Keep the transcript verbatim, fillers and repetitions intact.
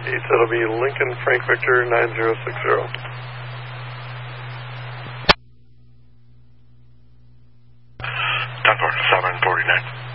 East, that'll be Lincoln Frank Victor nine zero six zero. Denver seven forty-nine.